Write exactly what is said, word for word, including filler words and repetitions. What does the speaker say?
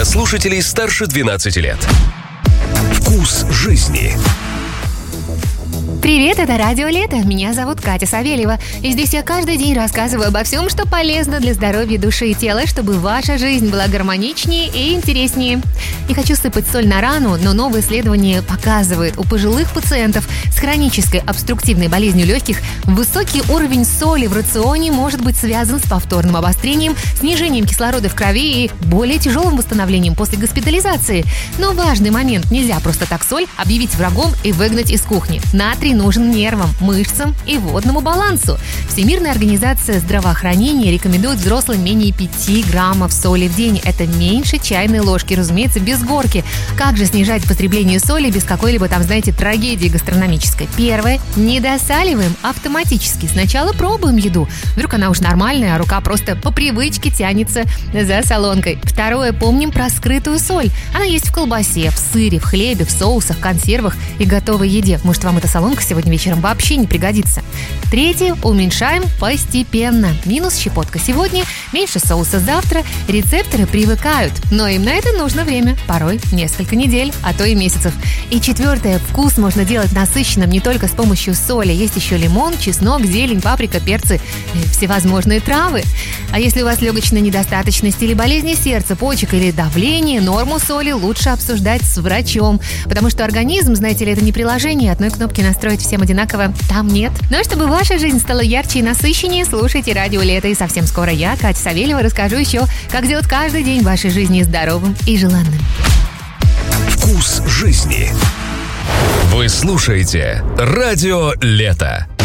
для слушателей старше двенадцати лет. Вкус жизни. Привет, это Радио Лето. Меня зовут Катя Савельева. И здесь я каждый день рассказываю обо всем, что полезно для здоровья души и тела, чтобы ваша жизнь была гармоничнее и интереснее. Не хочу сыпать соль на рану, но новое исследование показывает, у пожилых пациентов с хронической обструктивной болезнью легких высокий уровень соли в рационе может быть связан с повторным обострением, снижением кислорода в крови и более тяжелым восстановлением после госпитализации. Но важный момент: нельзя просто так соль объявить врагом и выгнать из кухни. Натрий нужен нервам, мышцам и водному балансу. Всемирная организация здравоохранения рекомендует взрослым менее пяти граммов соли в день. Это меньше чайной ложки, разумеется, без горки. Как же снижать потребление соли без какой-либо там, знаете, трагедии гастрономической? Первое. Не досаливаем автоматически. Сначала пробуем еду. Вдруг она уж нормальная, а рука просто по привычке тянется за солонкой. Второе. Помним про скрытую соль. Она есть в колбасе, в сыре, в хлебе, в соусах, консервах и готовой еде. Может, вам эта солонка сегодня вечером вообще не пригодится. Третье. Уменьшаем постепенно. Минус щепотка сегодня, меньше соуса завтра. Рецепторы привыкают, но им на это нужно время. Порой несколько недель, а то и месяцев. И четвертое. Вкус можно делать насыщенным не только с помощью соли. Есть еще лимон, чеснок, зелень, паприка, перцы и всевозможные травы. А если у вас легочная недостаточность или болезни сердца, почек или давление, норму соли лучше обсуждать с врачом. Потому что организм, знаете ли, это не приложение, одной кнопки настроить всем одинаково там нет. Ну а чтобы ваша жизнь стала ярче и насыщеннее, слушайте Радио Лето. И совсем скоро я, Катя Савельева, расскажу еще, как сделать каждый день вашей жизни здоровым и желанным. Вкус жизни. Вы слушаете Радио Лето.